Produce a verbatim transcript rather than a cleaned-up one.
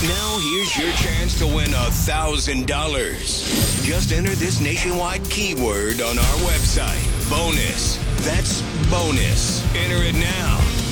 Now here's your chance to win a thousand dollars. Just enter this nationwide keyword on our website. Bonus. That's bonus. Enter it now.